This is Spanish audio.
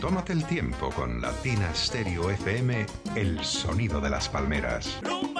Tómate el tiempo con Latina Stereo FM, el sonido de las palmeras.